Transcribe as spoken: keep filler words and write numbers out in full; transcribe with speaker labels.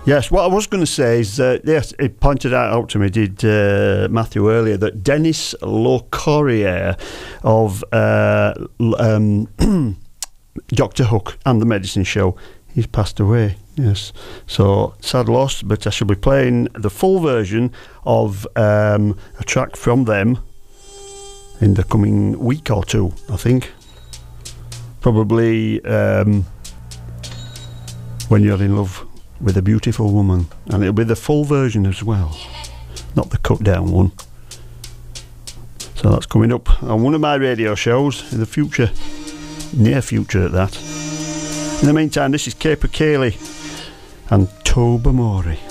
Speaker 1: Yes, what I was going to say is, uh, yes, it pointed out, out to me, did uh, Matthew earlier, that Dennis Locorriere of uh, um, Doctor Hook and the Medicine Show, he's passed away, yes. So, sad loss, but I shall be playing the full version of um, a track from them in the coming week or two, I think. Probably um, When You're in Love with a Beautiful Woman, and it'll be the full version as well, not the cut down one. So that's coming up on one of my radio shows in the future, near future at that. In the meantime, this is Caper Cayley and Tobermory.